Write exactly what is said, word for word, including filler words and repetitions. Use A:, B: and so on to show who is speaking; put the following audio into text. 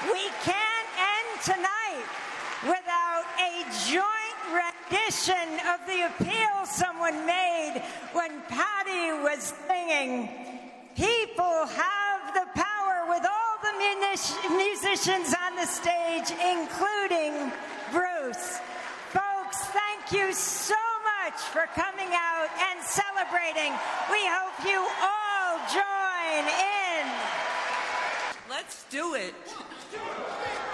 A: We can't end tonight without a joint rendition of the appeal someone made when Patty was singing. People have the power, with all the munic- musicians on the stage, including Bruce. Folks, thank you so much for coming out and celebrating. We hope you all join in.
B: Let's do it.